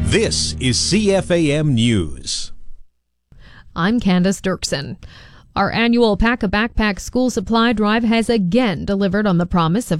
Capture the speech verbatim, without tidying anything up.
This is C F A M News. I'm Candace Dirksen. Our annual Pack a Backpack school supply drive has again delivered on the promise of